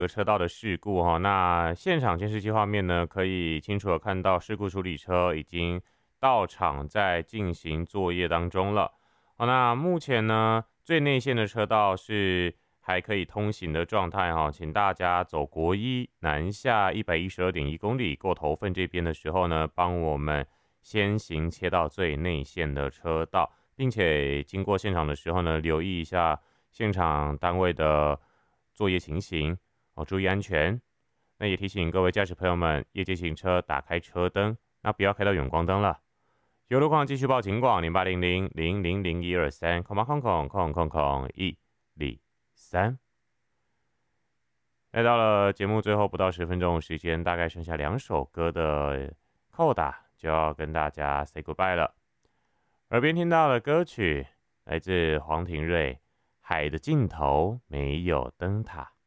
个车道的事故哈，那现场监视器画面呢，可以清楚的看到事故处理车已经到场在进行作业当中了。好，那目前呢，最内线的车道是还可以通行的状态哈，请大家走国一南下112.1公里过头份这边的时候呢，帮我们先行切到最内线的车道，并且经过现场的时候呢，留意一下现场单位的作业情形。注意安全。那也提醒各位驾驶朋友们，夜间行车打开车灯，那不要开到远光灯了。有路况继续报警广0800000123，空八空空空空空123。来到了节目最后不到10分钟时间，大概剩下2首歌的扣打，就要跟大家 say goodbye 了。耳边听到的歌曲来自黄庭瑞，《海的尽头没有灯塔》。